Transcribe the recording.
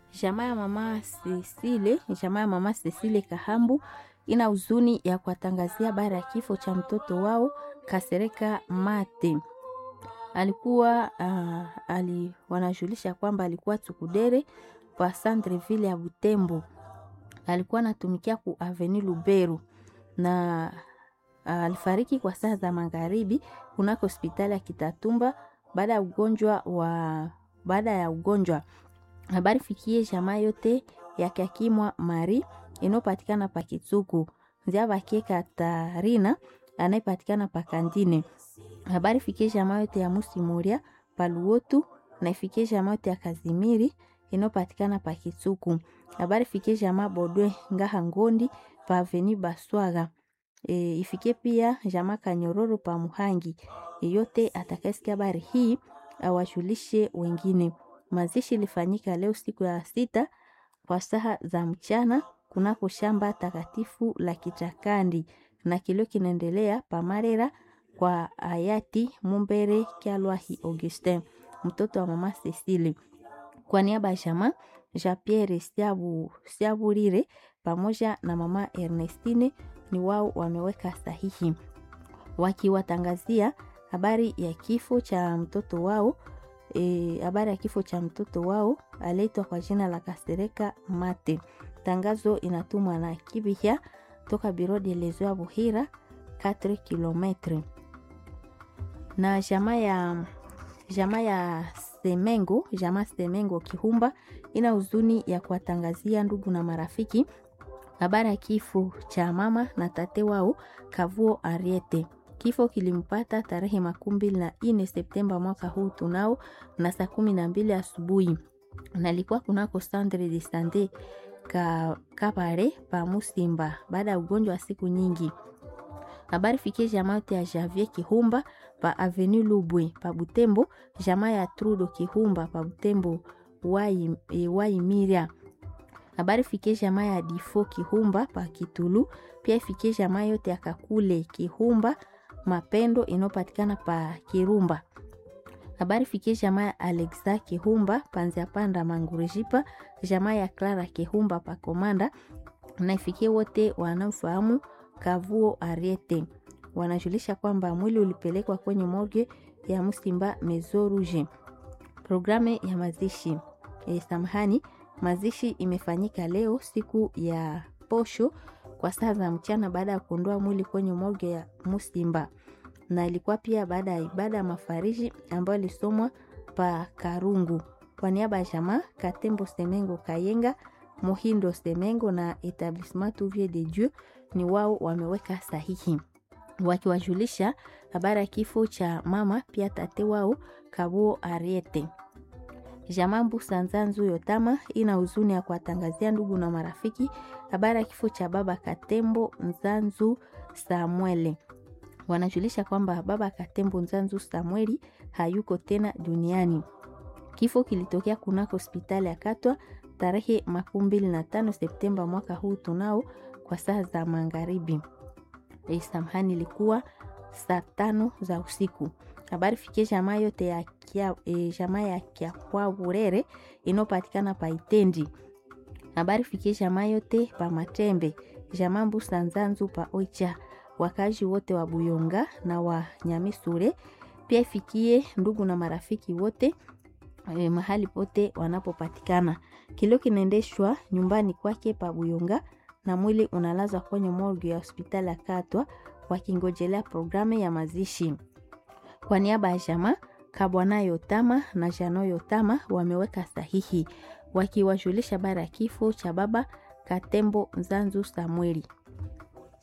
Jamaa ya mama Cecile Kahambu ina huzuni ya kuwatangazia habari ya kifo cha mtoto wao Kasereka Mate. Alikuwa wanajulisha kwamba alikuwa Tukudere kwa Centreville ya Butembo. Alikuwa anatumikia ku Avenue Luberu na alifariki kwa saa za magharibi kunako hospitali ya Kitatumba baada ya ugonjwa. Habari fikie jamaa yote ya Kakimwa Mari inopatikana pa Kitsuku. Nzia bakie Katarina anayepatikana pa Kandine. Habari fikie jamaa yote ya Musimuria pa Luotu na ifikie jamaa yote ya Kazimiri inopatikana pa Kitsuku. Habari fikie jamaa Bodwe Ngaha Ngondi pa Avenue Baswaga. Ifikie pia jamaa Kanyororo pa Muhangi. Yote atakayesikia habari hii awajulishe wengine. Mazishi ilifanyika leo siku ya 6 kwa saa za mchana kunako shamba takatifu la Kichakandi na kilio kinaendelea pamarera kwa hayati Mumbere Kyalwahi Augustin, mtoto wa mama Cecile. Kwa niaba ya jamaa Jean-Pierre Siaburire pamoja na mama Ernestine ni wao wameweka sahihi wakiwatangazia habari ya kifo cha mtoto wao. Habari ya kifo cha mtoto wao aletwa kwa jina la Kasereka Mate. Tangazo inatumwa na Kibihia toka Biro de Lezoa Buhira 4 km. Na jamaa ya Semengo Kihumba ina huzuni ya kuwatangazia ndugu na marafiki habari ya kifo cha mama na tate wao Kavuo Ariete. Kifo kilimpata tarehe 24 Septemba mwaka huu tunao na saa 12 asubuhi. Nalikuwa kunako Centre de Santé Kapare pa Musimba baada ya ugonjwa wa siku nyingi. Habari fikie jamaa yote ya Javier Kihumba pa Avenue Lubwe pa Butembo, jamaa ya Trudo Kihumba pa Butembo Wai Miria. Habari fikie jamaa ya Difo Kihumba pa Kitulu, pia ifikie jamaa yote ya Kakule Kihumba Mapendo inopatikana pa Kirumba. Habari fikie jamaa ya Alexa Kihumba Panzia Panda Mangurejipa, jamaa ya Clara Kihumba pa Komanda na ifikie wote wanaofahamu Kavuo Ariete. Wanajulisha kwamba mwili ulipelekwa kwenye morgue ya Musimba Maison Rouge. Programe ya mazishi mazishi imefanyika leo siku ya posho kwa saa za mchana baada ya kuondoa mwili kwenye morgue ya Musimba, na ilikuwa pia baada ya ibada ya mafariji ambayo ilisomwa pa Karungu. Kwa niaba ya jamaa Katembo Semengo Kayenga, Mohindo Semengo na Etablissement Touvier de Dieu ni wao wameweka sahihi wakiwajulisha habari ya kifo cha mama pia tate wao Kabuo Ariete. Jamaa Mbusa Nzanzu Yotama ina huzuni ya kuwatangazia ndugu na marafiki habari ya kifo cha baba Katembo Nzanzu Samuele. Wanajulisha kwamba baba Katembo Nzanzu Samueli hayuko tena duniani. Kifo kilitokea kunako hospitali ya Katwa tarehe 25 Septemba mwaka huu tunao kwa saa za magharibi. Samahani, ilikuwa saa 5 za usiku. Habari fikie jamaa yote ya jamaa ya kwa Burere inopatikana pa Itendi. Habari fikie jamaa yote pa Matembe, jamaa Mbusa Nzanzu pa Oicha, wakazi wote wa Buyonga na wa Nyamisure. Pia ifikie ndugu na marafiki wote mahali pote wanapopatikana. Kilio kinaendeshwa nyumbani kwake pa Buyonga na mwili unalazwa kwenye morgue ya hospitali ya Katwa wakingojelea programu ya mazishi. Kwa niaba ya jamaa Kabwana Yotama na Jano Yotama wameweka sahihi wakiwajulisha habari ya kifo cha baba Katembo Nzanzu Samueli.